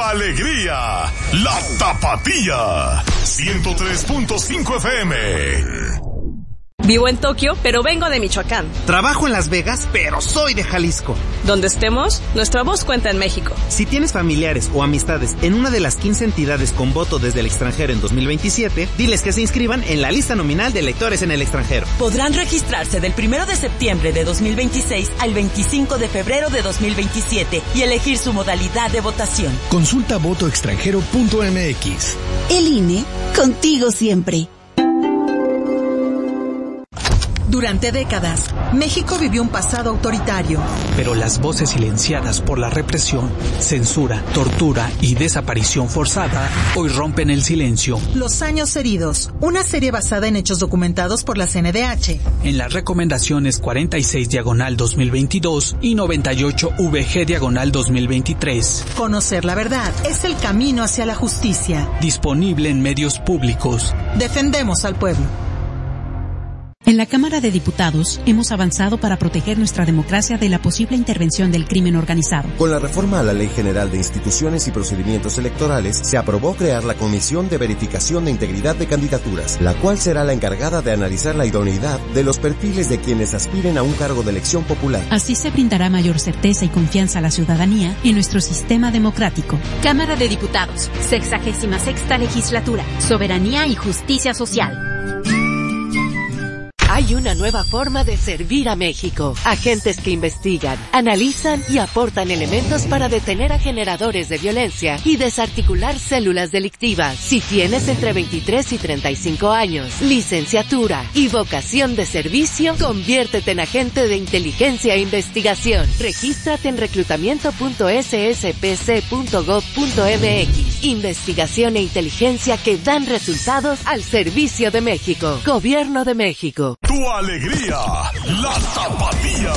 alegría, la Tapatía, 103.5 FM. Vivo en Tokio, pero vengo de Michoacán. Trabajo en Las Vegas, pero soy de Jalisco. Donde estemos, nuestra voz cuenta en México. Si tienes familiares o amistades en una de las 15 entidades con voto desde el extranjero en 2027, diles que se inscriban en la lista nominal de electores en el extranjero. Podrán registrarse del 1 de septiembre de 2026 al 25 de febrero de 2027 y elegir su modalidad de votación. Consulta votoextranjero.mx. El INE, contigo siempre. Durante décadas, México vivió un pasado autoritario. Pero las voces silenciadas por la represión, censura, tortura y desaparición forzada hoy rompen el silencio. Los años heridos, una serie basada en hechos documentados por la CNDH. En las recomendaciones 46/2022 y 98/VG/2023. Conocer la verdad es el camino hacia la justicia. Disponible en medios públicos. Defendemos al pueblo. En la Cámara de Diputados hemos avanzado para proteger nuestra democracia de la posible intervención del crimen organizado. Con la reforma a la Ley General de Instituciones y Procedimientos Electorales, se aprobó crear la Comisión de Verificación de Integridad de Candidaturas, la cual será la encargada de analizar la idoneidad de los perfiles de quienes aspiren a un cargo de elección popular. Así se brindará mayor certeza y confianza a la ciudadanía en nuestro sistema democrático. Cámara de Diputados, 66ª Legislatura, Soberanía y Justicia Social. Hay una nueva forma de servir a México. Agentes que investigan, analizan y aportan elementos para detener a generadores de violencia y desarticular células delictivas. Si tienes entre 23 y 35 años, licenciatura y vocación de servicio, conviértete en agente de inteligencia e investigación. Regístrate en reclutamiento.sspc.gov.mx. Investigación e inteligencia que dan resultados al servicio de México. Gobierno de México. Tu alegría, la Tapatía.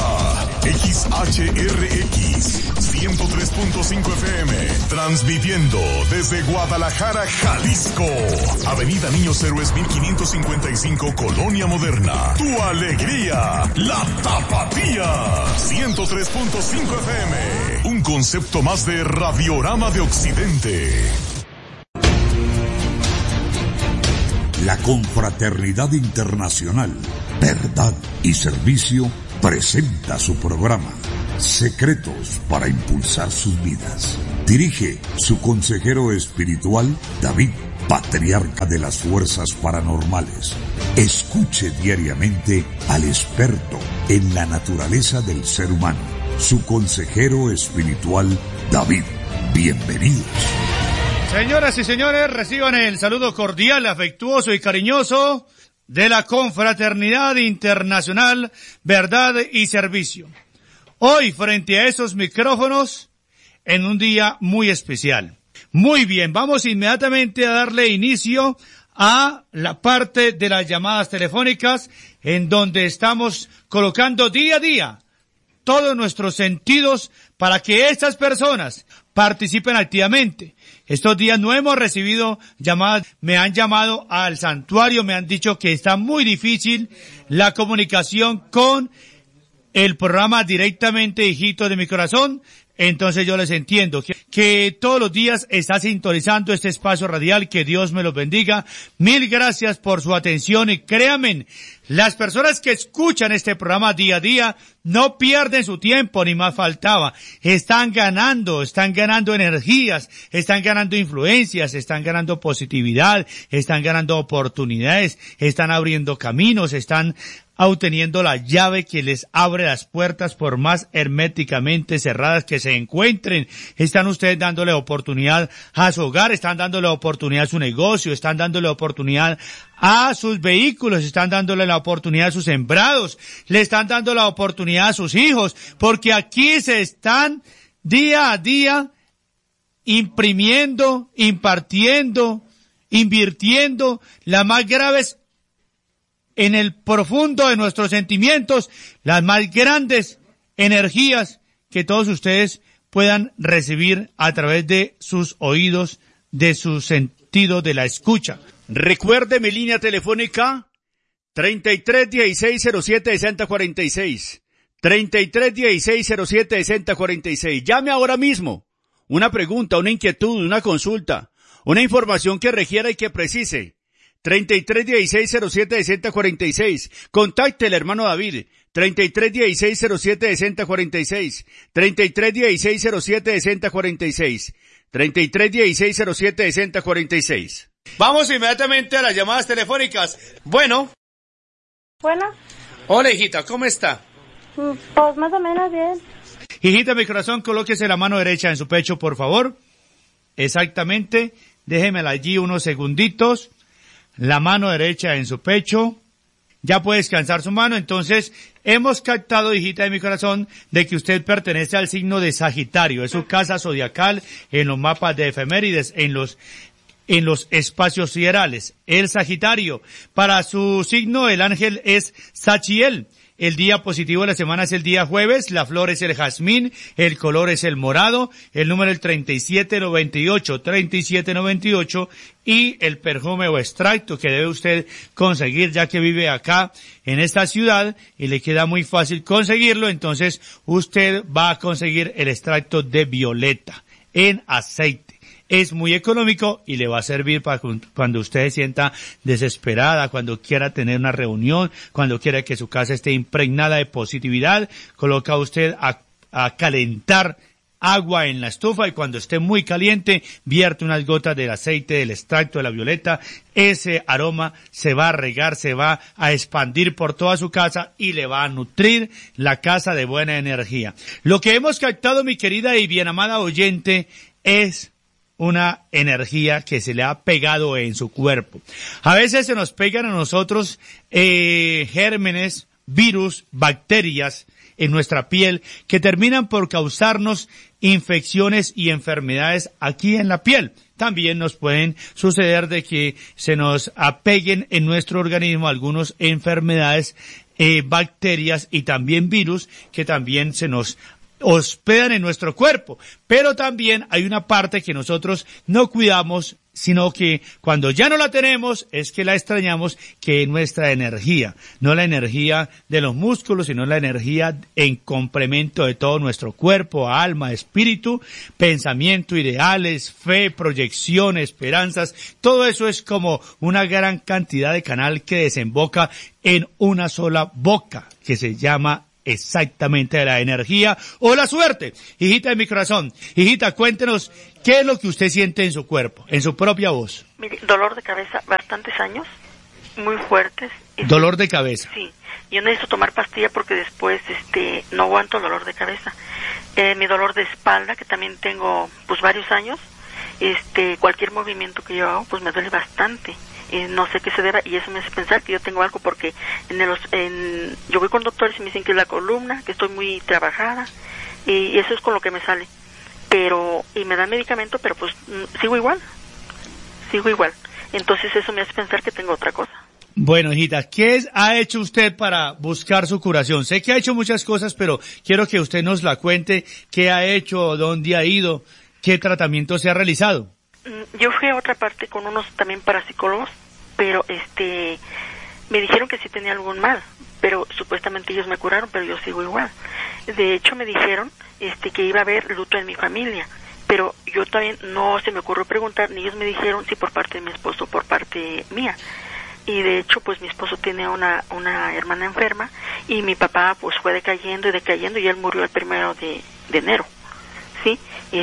XHRX 103.5 FM, transmitiendo desde Guadalajara, Jalisco. Avenida Niños Héroes 1555, Colonia Moderna. Tu alegría, la Tapatía. 103.5 FM, un concepto más de Radiorama de Occidente. La Confraternidad Internacional, Verdad y Servicio presenta su programa Secretos para Impulsar Sus Vidas. Dirige su consejero espiritual David, patriarca de las fuerzas paranormales. Escuche diariamente al experto en la naturaleza del ser humano, su consejero espiritual David. Bienvenidos. Señoras y señores, reciban el saludo cordial, afectuoso y cariñoso de la Confraternidad Internacional Verdad y Servicio. Hoy, frente a esos micrófonos, en un día muy especial. Muy bien, vamos inmediatamente a darle inicio a la parte de las llamadas telefónicas, en donde estamos colocando día a día todos nuestros sentidos para que estas personas participen activamente. Estos días no hemos recibido llamadas, me han llamado al santuario, me han dicho que está muy difícil la comunicación con el programa Directamente Hijitos de mi Corazón. Entonces yo les entiendo que todos los días está sintonizando este espacio radial, que Dios me los bendiga. Mil gracias por su atención y créanme, las personas que escuchan este programa día a día no pierden su tiempo, ni más faltaba. Están ganando energías, están ganando influencias, están ganando positividad, están ganando oportunidades, están abriendo caminos, están obteniendo la llave que les abre las puertas por más herméticamente cerradas que se encuentren. Están ustedes dándole oportunidad a su hogar, están dándole oportunidad a su negocio, están dándole oportunidad a sus vehículos, están dándole la oportunidad a sus sembrados, le están dando la oportunidad a sus hijos, porque aquí se están día a día imprimiendo, impartiendo, invirtiendo las más graves en el profundo de nuestros sentimientos, las más grandes energías que todos ustedes puedan recibir a través de sus oídos, de su sentido de la escucha. Recuerde mi línea telefónica 3316076046, 3316076046. Llame ahora mismo una pregunta, una inquietud, una consulta, una información que requiera y que precise. 3316-076046. Contacte el hermano David. 3316-076046. 3316-076046. 3316-076046. Vamos inmediatamente a las llamadas telefónicas. Bueno. Hola, hijita, ¿cómo está? Pues más o menos bien. Hijita, mi corazón, colóquese la mano derecha en su pecho, por favor. Exactamente. Déjemela allí unos segunditos. La mano derecha en su pecho. Ya puede descansar su mano. Entonces, hemos captado, hijita de mi corazón, de que usted pertenece al signo de Sagitario. Es su casa zodiacal en los mapas de efemérides, en los espacios siderales. El Sagitario. Para su signo, el ángel es Sachiel. El día positivo de la semana es el día jueves, la flor es el jazmín, el color es el morado, el número es el 3798, y el perfume o extracto que debe usted conseguir ya que vive acá en esta ciudad y le queda muy fácil conseguirlo, entonces usted va a conseguir el extracto de violeta en aceite. Es muy económico y le va a servir para cuando usted se sienta desesperada, cuando quiera tener una reunión, cuando quiera que su casa esté impregnada de positividad. Coloca usted a calentar agua en la estufa y cuando esté muy caliente, vierte unas gotas del aceite del extracto de la violeta. Ese aroma se va a regar, se va a expandir por toda su casa y le va a nutrir la casa de buena energía. Lo que hemos captado, mi querida y bien amada oyente, es una energía que se le ha pegado en su cuerpo. A veces se nos pegan a nosotros gérmenes, virus, bacterias en nuestra piel que terminan por causarnos infecciones y enfermedades aquí en la piel. También nos pueden suceder de que se nos apeguen en nuestro organismo algunas enfermedades, bacterias y también virus que también se nos hospedan en nuestro cuerpo, pero también hay una parte que nosotros no cuidamos, sino que cuando ya no la tenemos es que la extrañamos, que es nuestra energía, no la energía de los músculos, sino la energía en complemento de todo nuestro cuerpo, alma, espíritu, pensamiento, ideales, fe, proyección, esperanzas, todo eso es como una gran cantidad de canal que desemboca en una sola boca, que se llama exactamente la energía o la suerte. Hijita de mi corazón, hijita, cuéntenos qué es lo que usted siente en su cuerpo, en su propia voz. Mire, dolor de cabeza, bastantes años, muy fuertes. Dolor de cabeza. Sí, yo necesito tomar pastilla porque después no aguanto el dolor de cabeza. Mi dolor de espalda, que también tengo pues varios años, cualquier movimiento que yo hago pues me duele bastante. No sé qué se deba y eso me hace pensar que yo tengo algo porque yo voy con doctores y me dicen que es la columna, que estoy muy trabajada y eso es con lo que me sale, y me dan medicamento, pero pues sigo igual, entonces eso me hace pensar que tengo otra cosa. Bueno, hijita, ¿qué ha hecho usted para buscar su curación? Sé que ha hecho muchas cosas, pero quiero que usted nos la cuente, qué ha hecho, dónde ha ido, qué tratamiento se ha realizado. Yo fui a otra parte con unos también parapsicólogos, pero me dijeron que sí tenía algún mal, pero supuestamente ellos me curaron, pero yo sigo igual. De hecho me dijeron que iba a haber luto en mi familia, pero yo también no se me ocurrió preguntar, ni ellos me dijeron si por parte de mi esposo o por parte mía. Y de hecho pues mi esposo tiene una hermana enferma y mi papá pues fue decayendo y él murió el 1 de enero, ¿sí?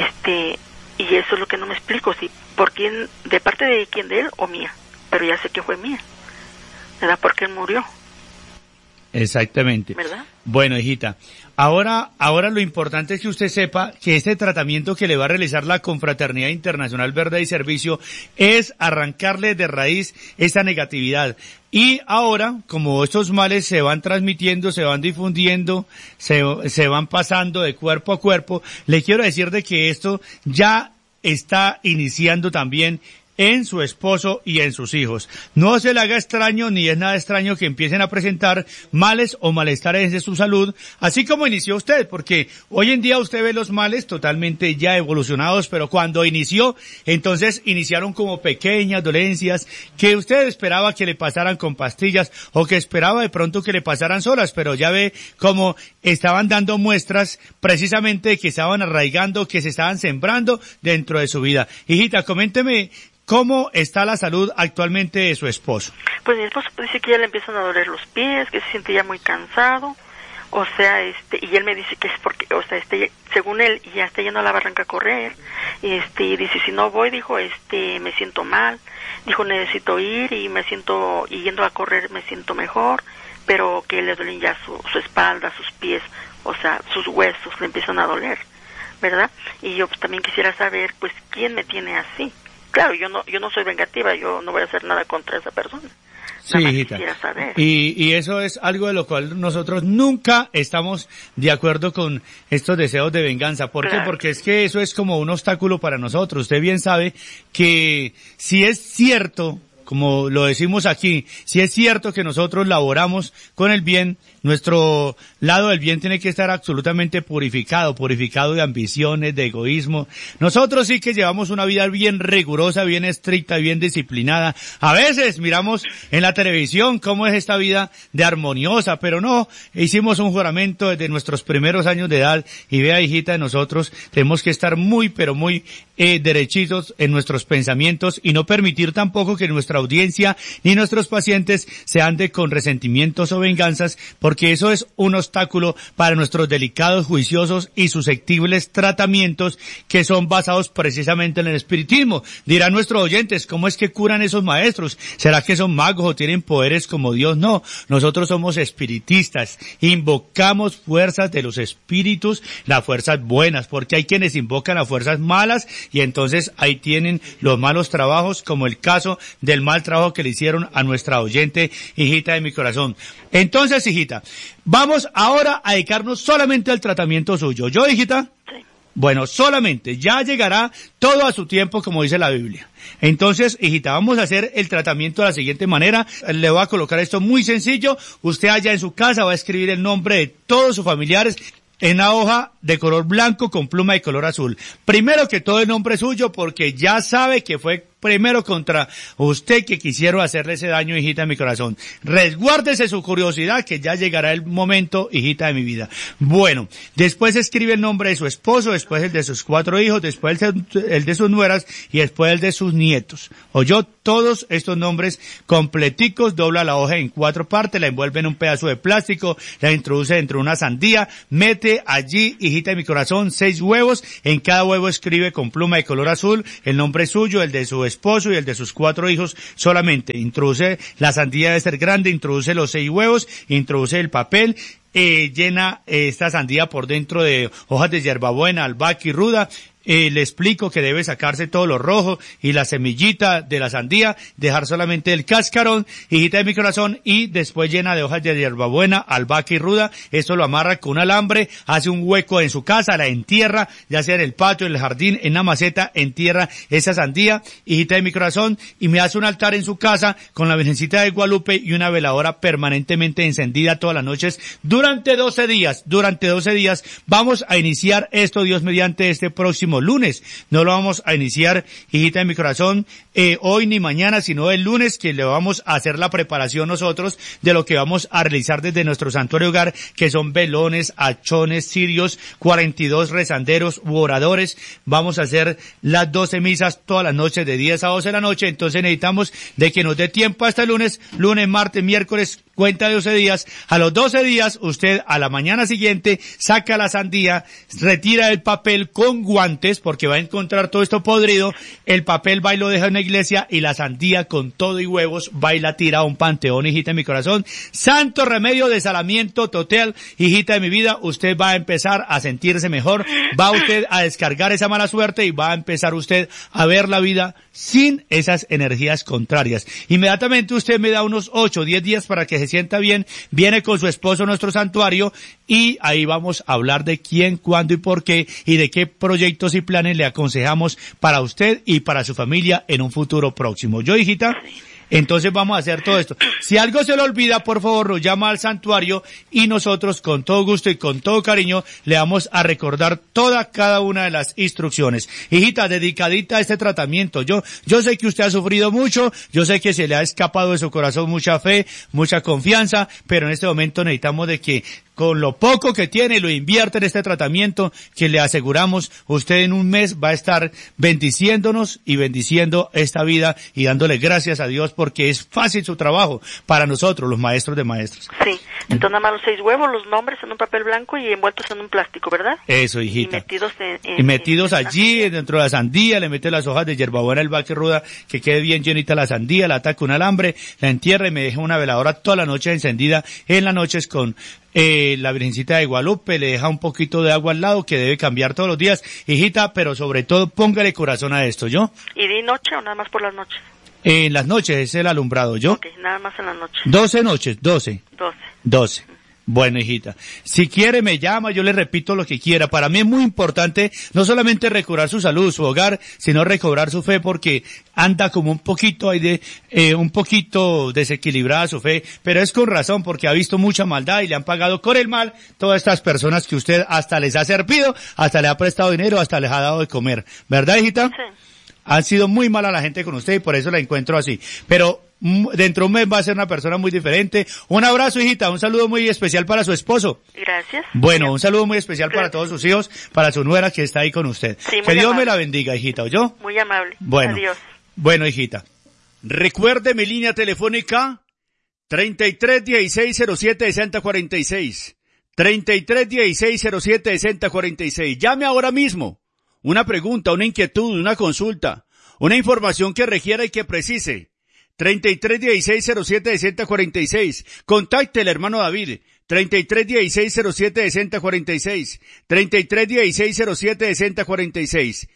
Y eso es lo que no me explico, si por quién, de parte de quién, de él o mía, pero ya sé que fue mía, ¿verdad? Porque él murió. Exactamente. ¿Verdad? Bueno, hijita, ahora lo importante es que usted sepa que este tratamiento que le va a realizar la Confraternidad Internacional Verdad y Servicio es arrancarle de raíz esa negatividad. Y ahora, como estos males se van transmitiendo, se van difundiendo, se van pasando de cuerpo a cuerpo, le quiero decir de que esto ya está iniciando también en su esposo y en sus hijos. No se le haga extraño ni es nada extraño que empiecen a presentar males o malestares de su salud, así como inició usted, porque hoy en día usted ve los males totalmente ya evolucionados, pero cuando inició, entonces iniciaron como pequeñas dolencias que usted esperaba que le pasaran con pastillas o que esperaba de pronto que le pasaran solas, pero ya ve cómo estaban dando muestras precisamente de que estaban arraigando, que se estaban sembrando dentro de su vida. Hijita, coménteme ¿cómo está la salud actualmente de su esposo? Pues mi esposo dice que ya le empiezan a doler los pies, que se siente ya muy cansado, o sea, y él me dice que es porque, o sea, según él, ya está yendo a la barranca a correr, y dice, si no voy, dijo, me siento mal, dijo, necesito ir y yendo a correr me siento mejor, pero que le duelen ya su espalda, sus pies, o sea, sus huesos le empiezan a doler, ¿verdad? Y yo pues también quisiera saber, pues, ¿quién me tiene así? Claro, yo no soy vengativa, yo no voy a hacer nada contra esa persona. Sí, hijita. Y eso es algo de lo cual nosotros nunca estamos de acuerdo con estos deseos de venganza. ¿Por qué? Porque es que eso es como un obstáculo para nosotros. Usted bien sabe que si es cierto, como lo decimos aquí, si es cierto que nosotros laboramos con el bien, nuestro lado del bien tiene que estar absolutamente purificado de ambiciones, de egoísmo. Nosotros sí que llevamos una vida bien rigurosa, bien estricta, bien disciplinada. A veces miramos en la televisión cómo es esta vida de armoniosa, pero no, hicimos un juramento desde nuestros primeros años de edad y vea, hijita, nosotros tenemos que estar muy, pero muy derechitos en nuestros pensamientos y no permitir tampoco que nuestra audiencia ni nuestros pacientes se ande con resentimientos o venganzas, porque eso es un obstáculo para nuestros delicados, juiciosos y susceptibles tratamientos que son basados precisamente en el espiritismo. Dirán nuestros oyentes, ¿cómo es que curan esos maestros? ¿Será que son magos o tienen poderes como Dios? No, nosotros somos espiritistas, invocamos fuerzas de los espíritus, las fuerzas buenas, porque hay quienes invocan a fuerzas malas y entonces ahí tienen los malos trabajos, como el caso del mal trabajo que le hicieron a nuestra oyente, hijita de mi corazón. Entonces, hijita, vamos ahora a dedicarnos solamente al tratamiento suyo. ¿Yo, hijita? Sí. Bueno, solamente, ya llegará todo a su tiempo, como dice la Biblia. Entonces, hijita, vamos a hacer el tratamiento de la siguiente manera. Le voy a colocar esto muy sencillo. Usted allá en su casa va a escribir el nombre de todos sus familiares en una hoja de color blanco con pluma de color azul. Primero que todo el nombre suyo, porque ya sabe que fue primero contra usted que quisieron hacerle ese daño, hijita de mi corazón. Resguárdese su curiosidad, que ya llegará el momento, hijita de mi vida. Bueno, después escribe el nombre de su esposo, después el de sus 4 hijos, después el de sus nueras y después el de sus nietos. Oyó todos estos nombres completicos, dobla la hoja en 4 partes, la envuelve en un pedazo de plástico, la introduce dentro de una sandía, mete allí, hijita de mi corazón, 6 huevos, en cada huevo escribe con pluma de color azul el nombre suyo, el de su esposo y el de sus 4 hijos solamente. Introduce, la sandía debe ser grande, introduce los 6 huevos, introduce el papel, llena esta sandía por dentro de hojas de hierbabuena, albahaca y ruda. Le explico que debe sacarse todo lo rojo y la semillita de la sandía, dejar solamente el cascarón, hijita de mi corazón, y después llena de hojas de hierbabuena, albahaca y ruda. Esto lo amarra con un alambre, hace un hueco en su casa, la entierra, ya sea en el patio, en el jardín, en una maceta, entierra esa sandía, hijita de mi corazón, y me hace un altar en su casa con la Virgencita de Guadalupe y una veladora permanentemente encendida todas las noches durante 12 días. Durante 12 días vamos a iniciar esto, Dios mediante, este próximo lunes. No lo vamos a iniciar, hijita de mi corazón, hoy ni mañana, sino el lunes, que le vamos a hacer la preparación nosotros de lo que vamos a realizar desde nuestro santuario hogar, que son velones, hachones, cirios, 42 rezanderos u oradores. Vamos a hacer las 12 misas todas las noches de 10 a 12 de la noche. Entonces necesitamos de que nos dé tiempo hasta el lunes, martes, miércoles, cuenta de 12 días. A los 12 días, usted a la mañana siguiente saca la sandía, retira el papel con guantes, porque va a encontrar todo esto podrido. El papel va y lo deja en la iglesia, y la sandía con todo y huevos va y la tira a un panteón, hijita de mi corazón. Santo remedio de salamiento total, hijita de mi vida. Usted va a empezar a sentirse mejor, va usted a descargar esa mala suerte y va a empezar usted a ver la vida sin esas energías contrarias. Inmediatamente usted me da unos 8 o 10 días para que se sienta bien, viene con su esposo a nuestro santuario, y ahí vamos a hablar de quién, cuándo y por qué y de qué proyectos y planes le aconsejamos para usted y para su familia en un futuro próximo. ¿Yo, hijita? Entonces vamos a hacer todo esto. Si algo se le olvida, por favor, nos llama al santuario y nosotros con todo gusto y con todo cariño le vamos a recordar cada una de las instrucciones. Hijita, dedicadita a este tratamiento. Yo sé que usted ha sufrido mucho, yo sé que se le ha escapado de su corazón mucha fe, mucha confianza, pero en este momento necesitamos de que con lo poco que tiene lo invierte en este tratamiento que le aseguramos usted en un mes va a estar bendiciéndonos y bendiciendo esta vida y dándole gracias a Dios porque es fácil su trabajo para nosotros, los maestros de maestros. Sí, entonces nada más los 6 huevos, los nombres en un papel blanco y envueltos en un plástico, ¿verdad? Eso, hijita. Y metidos allí dentro de la sandía, le mete las hojas de hierbabuena, el baque ruda, que quede bien llenita la sandía, la ataca un alambre, la entierra y me deja una veladora toda la noche encendida en las noches con la Virgencita de Guadalupe, le deja un poquito de agua al lado que debe cambiar todos los días, hijita, pero sobre todo póngale corazón a esto, ¿yo? ¿Y de noche o nada más por las noches? En las noches es el alumbrado, ¿yo? Ok, nada más en las noches. 12 noches, 12. 12. Bueno, hijita, si quiere me llama, yo le repito lo que quiera. Para mí es muy importante no solamente recobrar su salud, su hogar, sino recobrar su fe porque anda como un poquito un poquito desequilibrada su fe, pero es con razón porque ha visto mucha maldad y le han pagado con el mal todas estas personas que usted hasta les ha servido, hasta le ha prestado dinero, hasta les ha dado de comer. ¿Verdad, hijita? Sí. Han sido muy mala la gente con usted y por eso la encuentro así. Pero dentro de un mes va a ser una persona muy diferente. Un abrazo, hijita, un saludo muy especial para su esposo. Gracias. Bueno, un saludo muy especial para todos sus hijos, para su nuera que está ahí con usted. Sí, que Dios amable. me la bendiga, hijita, ¿oyó? Muy amable. Bueno. Adiós. Bueno, hijita. Recuerde mi línea telefónica 3316076046. 3316076046. Llame ahora mismo. Una pregunta, una inquietud, una consulta, una información que requiera y que precise. 3316076046. Contacte al hermano David. 3316076046. 3316076046.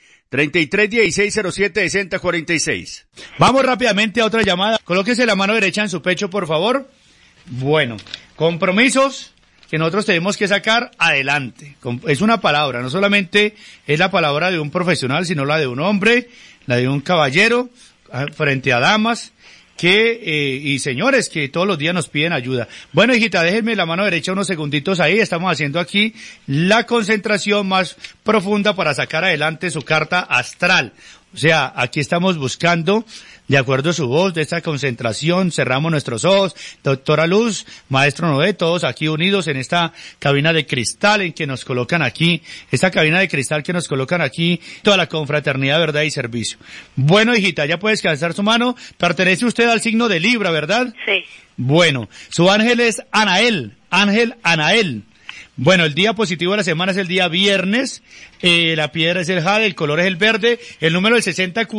3316076046. Vamos rápidamente a otra llamada. Colóquese la mano derecha en su pecho, por favor. Bueno, compromisos que nosotros tenemos que sacar adelante. Es una palabra, no solamente es la palabra de un profesional, sino la de un hombre, la de un caballero, frente a damas, y señores que todos los días nos piden ayuda. Bueno, hijita, déjenme la mano derecha unos segunditos ahí, estamos haciendo aquí la concentración más profunda para sacar adelante su carta astral. O sea, aquí estamos buscando, de acuerdo a su voz, de esta concentración, cerramos nuestros ojos, doctora Luz, maestro Noé, todos aquí unidos en esta cabina de cristal en que nos colocan aquí, esta cabina de cristal que nos colocan aquí, toda la confraternidad, verdad y servicio. Bueno, hijita, ya puede descansar su mano, pertenece usted al signo de Libra, ¿verdad? Sí. Bueno, su ángel es Anael, ángel Anael. Bueno, el día positivo de la semana es el día viernes, la piedra es el jade, el color es el verde, el número es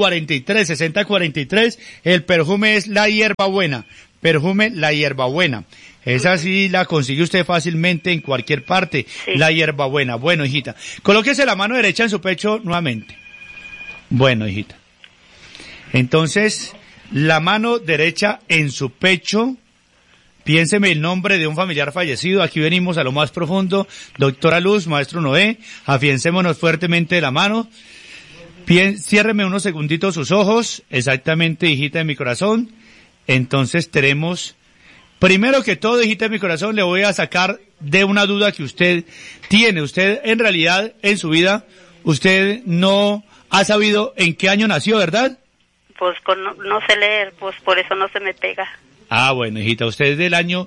6043, el perfume es la hierbabuena, la hierbabuena. Esa sí la consigue usted fácilmente en cualquier parte, sí. La hierbabuena. Bueno, hijita, colóquese la mano derecha en su pecho nuevamente. Bueno, hijita. Entonces, la mano derecha en su pecho. Piénseme el nombre de un familiar fallecido. Aquí venimos a lo más profundo. Doctora Luz, maestro Noé, afiancémonos fuertemente de la mano. Ciérreme unos segunditos sus ojos. Exactamente, hijita de mi corazón. Entonces tenemos, primero que todo, hijita de mi corazón, le voy a sacar de una duda que usted tiene. Usted, en realidad, en su vida, usted no ha sabido en qué año nació, ¿verdad? Pues no sé leer, pues por eso no se me pega. Ah, bueno, hijita, usted es del año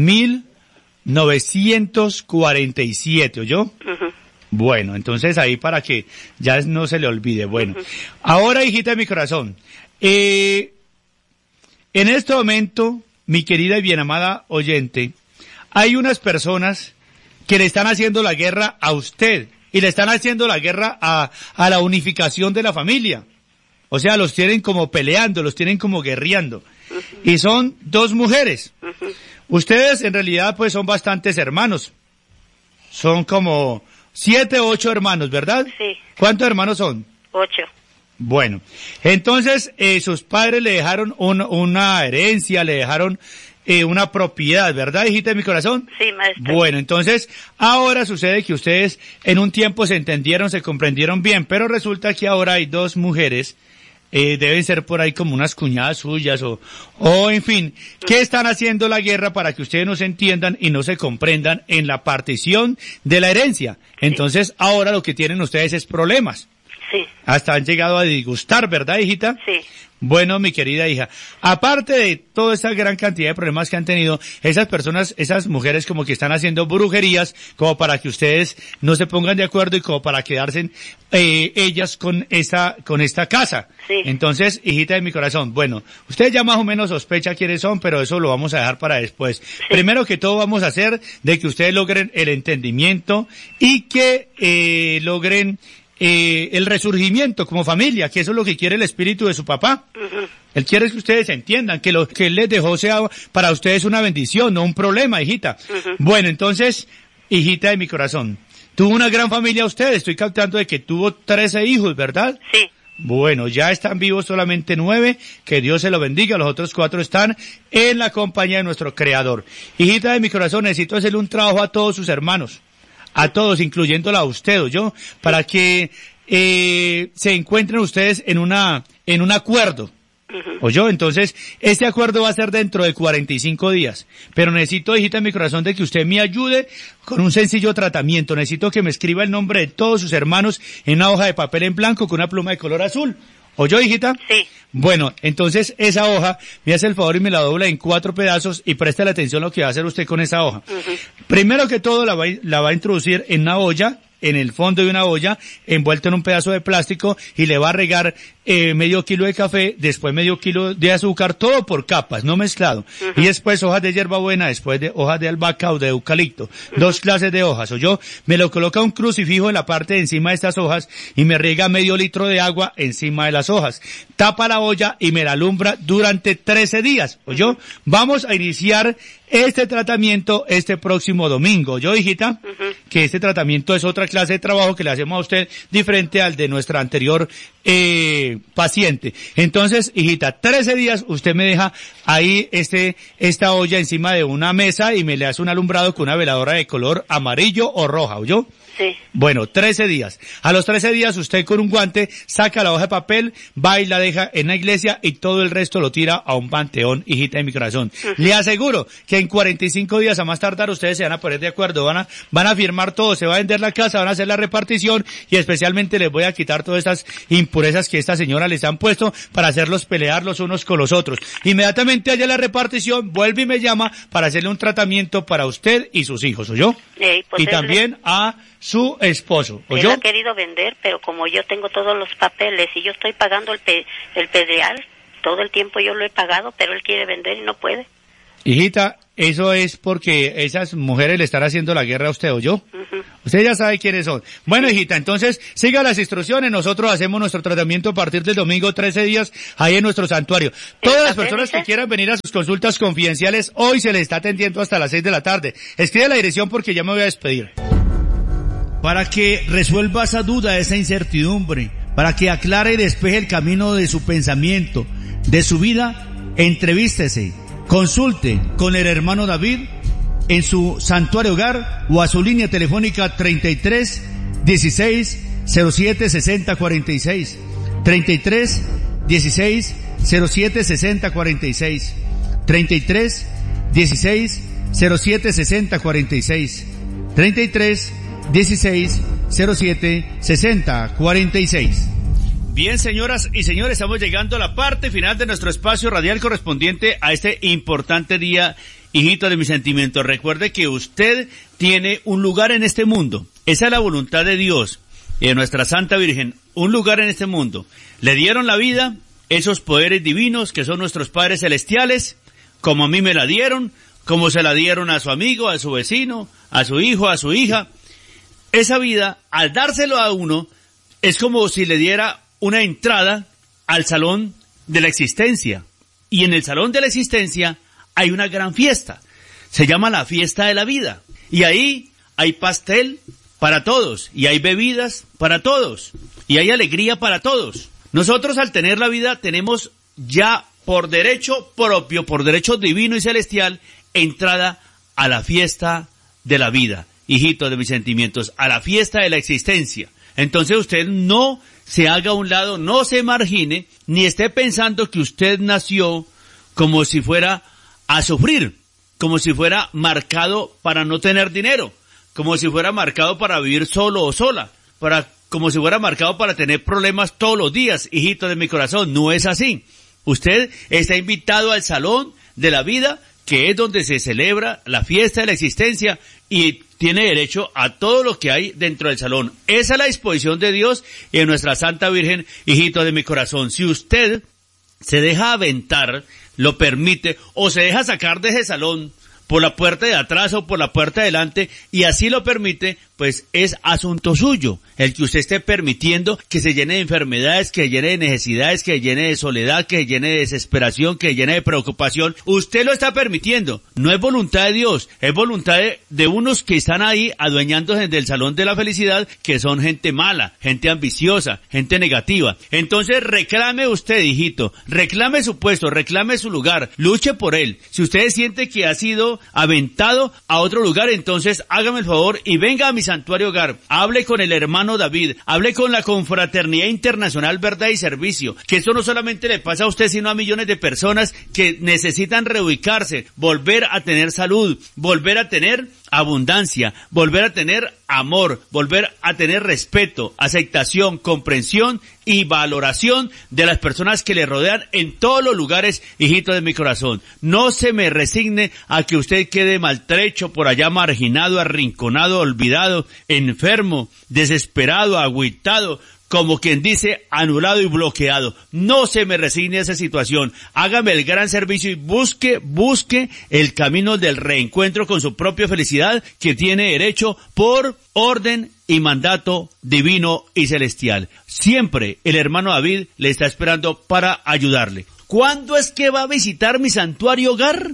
1947, ¿oyó? Uh-huh. Bueno, entonces ahí para que ya no se le olvide. Bueno, ahora, hijita de mi corazón, en este momento, mi querida y bien amada oyente, hay unas personas que le están haciendo la guerra a usted y le están haciendo la guerra a la unificación de la familia. O sea, los tienen como peleando, los tienen como guerreando. Y son dos mujeres. Ustedes en realidad pues son bastantes hermanos. Son como 7 o 8 hermanos, ¿verdad? Sí. ¿Cuántos hermanos son? 8. Bueno, entonces sus padres le dejaron una herencia, le dejaron una propiedad, ¿verdad, hijita de mi corazón? Sí, maestra. Bueno, entonces, ahora sucede que ustedes en un tiempo se entendieron, se comprendieron bien, pero resulta que ahora hay dos mujeres, deben ser por ahí como unas cuñadas suyas o en fin, que están haciendo la guerra para que ustedes no se entiendan y no se comprendan en la partición de la herencia. Entonces, ahora lo que tienen ustedes es problemas. Sí. Hasta han llegado a disgustar, ¿verdad, hijita? Sí. Bueno, mi querida hija, aparte de toda esa gran cantidad de problemas que han tenido, esas personas, esas mujeres como que están haciendo brujerías como para que ustedes no se pongan de acuerdo y como para quedarse ellas con esta casa. Sí. Entonces, hijita de mi corazón, bueno, usted ya más o menos sospecha quiénes son, pero eso lo vamos a dejar para después. Sí. Primero que todo vamos a hacer de que ustedes logren el entendimiento y que logren el resurgimiento como familia, que eso es lo que quiere el espíritu de su papá. Él quiere que ustedes entiendan que lo que él les dejó sea para ustedes una bendición, no un problema, hijita. Bueno, entonces, hijita de mi corazón, tuvo una gran familia usted, estoy captando de que tuvo 13 hijos, ¿verdad? Sí. Bueno, ya están vivos solamente 9, que Dios se lo bendiga, los otros 4 están en la compañía de nuestro Creador. Hijita de mi corazón, necesito hacerle un trabajo a todos sus hermanos. A todos, incluyéndola a usted o yo, para que se encuentren ustedes en un acuerdo. ¿O yo? Entonces, este acuerdo va a ser dentro de 45 días. Pero necesito, hijita de mi corazón, de que usted me ayude con un sencillo tratamiento. Necesito que me escriba el nombre de todos sus hermanos en una hoja de papel en blanco con una pluma de color azul. ¿Oyó, hijita? Sí. Bueno, entonces esa hoja, me hace el favor y me la dobla en 4 pedazos y preste la atención a lo que va a hacer usted con esa hoja. Primero que todo la va a introducir en una olla, en el fondo de una olla, envuelto en un pedazo de plástico y le va a regar medio kilo de café, después medio kilo de azúcar, todo por capas, no mezclado. Y después hojas de hierbabuena, después de hojas de albahaca o de eucalipto. 2 clases de hojas. ¿Oyó? Me lo coloca un crucifijo en la parte de encima de estas hojas y me riega medio litro de agua encima de las hojas. Tapa la olla y me la alumbra durante 13 días. ¿Oyó? Vamos a iniciar este tratamiento este próximo domingo. ¿Oyó, hijita? Que este tratamiento es otra clase de trabajo que le hacemos a usted diferente al de nuestra anterior paciente. Entonces, hijita, 13 días usted me deja ahí esta olla encima de una mesa y me le hace un alumbrado con una veladora de color amarillo o roja, ¿oyó? Sí. Bueno, 13 días. A los 13 días usted con un guante saca la hoja de papel, va y la deja en la iglesia y todo el resto lo tira a un panteón, hijita de mi corazón. Le aseguro que en 45 días a más tardar ustedes se van a poner de acuerdo, van a firmar todo, se va a vender la casa, van a hacer la repartición y especialmente les voy a quitar todas estas impurezas que esta señora les han puesto para hacerlos pelear los unos con los otros. Inmediatamente haya la repartición, vuelve y me llama para hacerle un tratamiento para usted y sus hijos, ¿oyó? Pues y también a su esposo, ¿oyó? Él ha querido vender, pero como yo tengo todos los papeles y yo estoy pagando el predial, todo el tiempo yo lo he pagado, pero él quiere vender y no puede. Hijita, eso es porque esas mujeres le están haciendo la guerra a usted, ¿oyó? Usted ya sabe quiénes son. Bueno, hijita, entonces siga las instrucciones, nosotros hacemos nuestro tratamiento a partir del domingo, 13 días, ahí en nuestro santuario. Todas las personas que quieran venir a sus consultas confidenciales, hoy se les está atendiendo hasta las 6 de la tarde. Escribe la dirección porque ya me voy a despedir. Para que resuelva esa duda, esa incertidumbre, para que aclare y despeje el camino de su pensamiento, de su vida, entrevístese, consulte con el hermano David en su santuario hogar o a su línea telefónica 33 16 07 60 46, 33 16 07 60 46, 33 16 07 60 46, 33 16 07 60 46. Bien, señoras y señores, estamos llegando a la parte final de nuestro espacio radial correspondiente a este importante día, hijito de mis sentimientos. Recuerde que usted tiene un lugar en este mundo. Esa es la voluntad de Dios y de nuestra Santa Virgen. Un lugar en este mundo. Le dieron la vida, esos poderes divinos que son nuestros padres celestiales, como a mí me la dieron, como se la dieron a su amigo, a su vecino, a su hijo, a su hija. Esa vida, al dárselo a uno, es como si le diera una entrada al salón de la existencia. Y en el salón de la existencia hay una gran fiesta. Se llama la fiesta de la vida. Y ahí hay pastel para todos. Y hay bebidas para todos. Y hay alegría para todos. Nosotros al tener la vida tenemos ya por derecho propio, por derecho divino y celestial, entrada a la fiesta de la vida, hijito de mis sentimientos, a la fiesta de la existencia. Entonces usted no se haga a un lado, no se margine, ni esté pensando que usted nació como si fuera a sufrir, como si fuera marcado para no tener dinero, como si fuera marcado para vivir solo o sola, como si fuera marcado para tener problemas todos los días, hijito de mi corazón. No es así. Usted está invitado al salón de la vida, que es donde se celebra la fiesta de la existencia, y tiene derecho a todo lo que hay dentro del salón. Esa es la disposición de Dios y de nuestra Santa Virgen, hijito de mi corazón. Si usted se deja aventar, lo permite, o se deja sacar de ese salón por la puerta de atrás o por la puerta de adelante, y así lo permite, pues es asunto suyo, el que usted esté permitiendo que se llene de enfermedades, que se llene de necesidades, que se llene de soledad, que se llene de desesperación, que se llene de preocupación. Usted lo está permitiendo, no es voluntad de Dios, es voluntad de unos que están ahí adueñándose del salón de la felicidad, que son gente mala, gente ambiciosa, gente negativa. Entonces reclame usted, hijito, reclame su puesto, reclame su lugar, luche por él. Si usted siente que ha sido aventado a otro lugar, entonces hágame el favor y venga a mi santuario hogar, hable con el hermano David, hable con la Confraternidad Internacional Verdad y Servicio, que eso no solamente le pasa a usted, sino a millones de personas que necesitan reubicarse, volver a tener salud, volver a tener abundancia, volver a tener amor, volver a tener respeto, aceptación, comprensión y valoración de las personas que le rodean en todos los lugares, hijito de mi corazón. No se me resigne a que usted quede maltrecho por allá, marginado, arrinconado, olvidado, enfermo, desesperado, agüitado, como quien dice, anulado y bloqueado. No se me resigne a esa situación. Hágame el gran servicio y busque el camino del reencuentro con su propia felicidad, que tiene derecho por orden y mandato divino y celestial. Siempre el hermano David le está esperando para ayudarle. ¿Cuándo es que va a visitar mi santuario hogar?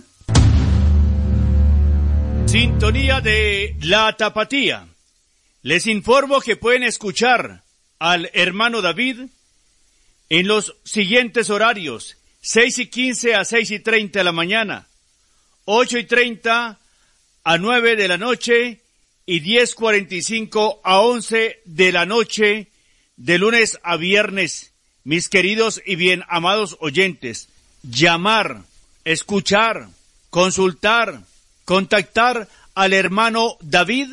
Sintonía de La Tapatía. Les informo que pueden escuchar al hermano David en los siguientes horarios: 6:15 a 6:30 de la mañana, 8:30 a 9 de la noche y 10:45 a 11 de la noche, de lunes a viernes. Mis queridos y bien amados oyentes, llamar, escuchar, consultar, contactar al hermano David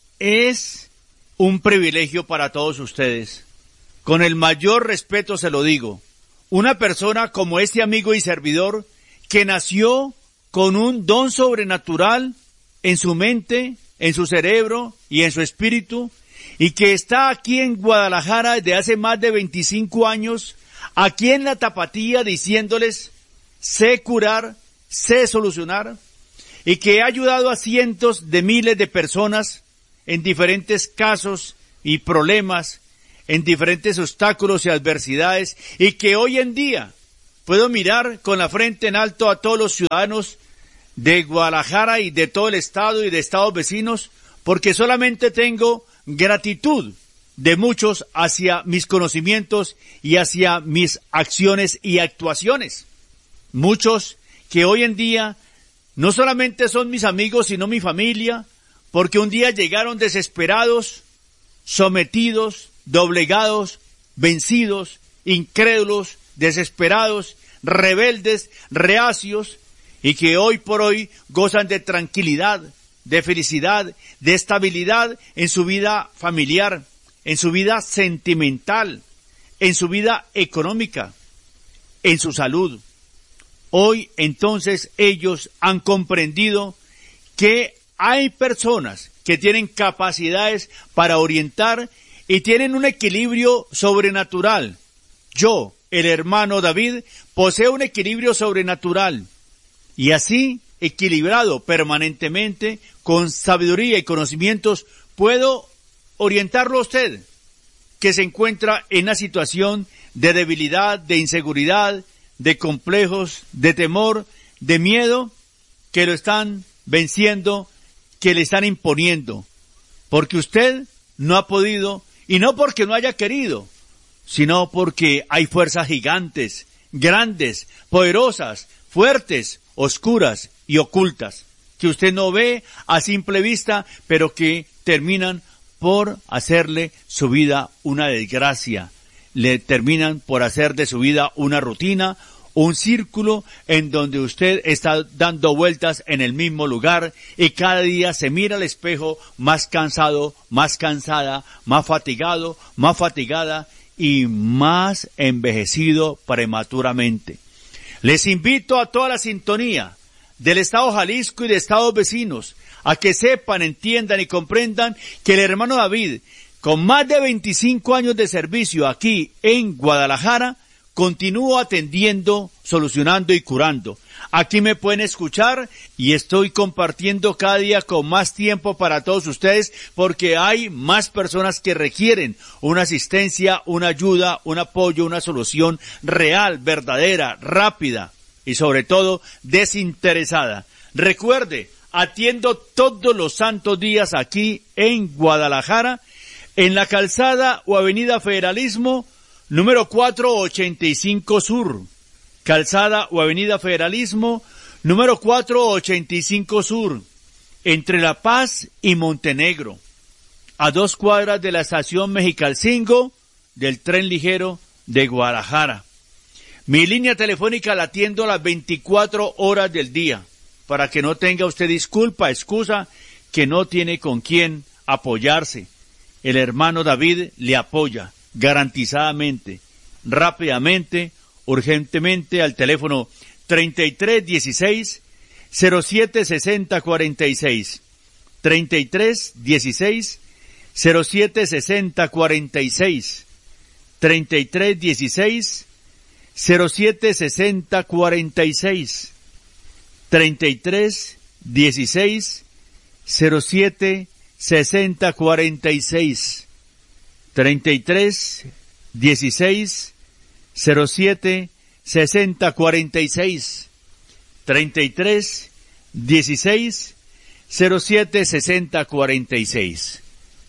es un privilegio para todos ustedes. Con el mayor respeto se lo digo. Una persona como este amigo y servidor, que nació con un don sobrenatural en su mente, en su cerebro y en su espíritu, y que está aquí en Guadalajara desde hace más de 25 años, aquí en La Tapatía, diciéndoles: sé curar, sé solucionar, y que ha ayudado a cientos de miles de personas en diferentes casos y problemas, en diferentes obstáculos y adversidades, y que hoy en día puedo mirar con la frente en alto a todos los ciudadanos de Guadalajara y de todo el estado y de estados vecinos, porque solamente tengo gratitud de muchos hacia mis conocimientos y hacia mis acciones y actuaciones. Muchos que hoy en día no solamente son mis amigos, sino mi familia, porque un día llegaron desesperados, sometidos, doblegados, vencidos, incrédulos, desesperados, rebeldes, reacios, y que hoy por hoy gozan de tranquilidad, de felicidad, de estabilidad en su vida familiar, en su vida sentimental, en su vida económica, en su salud. Hoy entonces ellos han comprendido que hay personas que tienen capacidades para orientar y tienen un equilibrio sobrenatural. Yo, el hermano David, poseo un equilibrio sobrenatural, y así, equilibrado permanentemente, con sabiduría y conocimientos, puedo orientarlo a usted, que se encuentra en una situación de debilidad, de inseguridad, de complejos, de temor, de miedo, que lo están venciendo, que le están imponiendo, porque usted no ha podido, y no porque no haya querido, sino porque hay fuerzas gigantes grandes, poderosas, fuertes, oscuras y ocultas, que usted no ve a simple vista, pero que terminan por hacerle su vida una desgracia, le terminan por hacer de su vida una rutina, un círculo en donde usted está dando vueltas en el mismo lugar y cada día se mira al espejo más cansado, más cansada, más fatigado, más fatigada y más envejecido prematuramente. Les invito a toda la sintonía del Estado Jalisco y de estados vecinos a que sepan, entiendan y comprendan que el hermano David, con más de 25 años de servicio aquí en Guadalajara, continúo atendiendo, solucionando y curando. Aquí me pueden escuchar y estoy compartiendo cada día con más tiempo para todos ustedes porque hay más personas que requieren una asistencia, una ayuda, un apoyo, una solución real, verdadera, rápida y sobre todo desinteresada. Recuerde, atiendo todos los santos días aquí en Guadalajara, en la calzada o avenida Federalismo, número 485 Sur, calzada o avenida Federalismo, número 485 Sur, entre La Paz y Montenegro, a 2 cuadras de la estación Mexicalcingo del tren ligero de Guadalajara. Mi línea telefónica la atiendo a las 24 horas del día, para que no tenga usted excusa, que no tiene con quién apoyarse. El hermano David le apoya garantizadamente, rápidamente, urgentemente al teléfono 3316-076046, 3316-076046, 3316-076046, 3316-076046, 3316-076046, 3316-076046,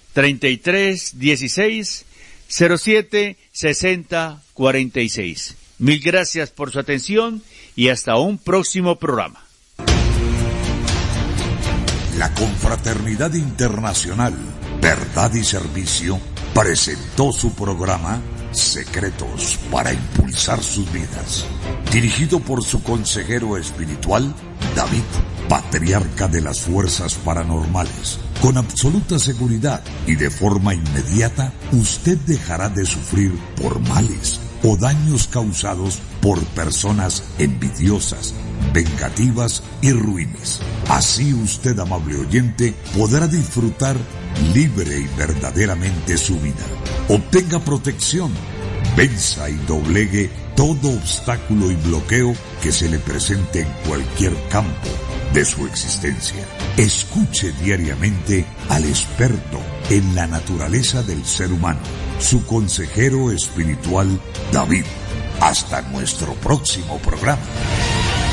3316-076046. Mil gracias por su atención y hasta un próximo programa. La Confraternidad Internacional, Verdad y Servicio, presentó su programa Secretos para Impulsar Sus Vidas, dirigido por su consejero espiritual, David, patriarca de las fuerzas paranormales. Con absoluta seguridad y de forma inmediata, usted dejará de sufrir por males o daños causados por personas envidiosas, vengativas y ruines. Así usted, amable oyente, podrá disfrutar libre y verdaderamente su vida. Obtenga protección, venza y doblegue todo obstáculo y bloqueo que se le presente en cualquier campo de su existencia. Escuche diariamente al experto en la naturaleza del ser humano, su consejero espiritual David. Hasta nuestro próximo programa.